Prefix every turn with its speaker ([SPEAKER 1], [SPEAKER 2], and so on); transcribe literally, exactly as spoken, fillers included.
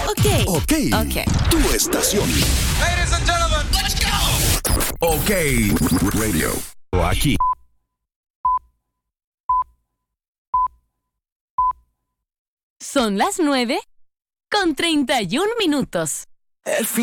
[SPEAKER 1] Ok.
[SPEAKER 2] Ok.
[SPEAKER 1] Ok.
[SPEAKER 2] Tu estación.
[SPEAKER 3] Ladies and gentlemen, let's go.
[SPEAKER 2] Ok. Radio. Aquí.
[SPEAKER 1] Son las nueve con treinta y un minutos.
[SPEAKER 4] El fin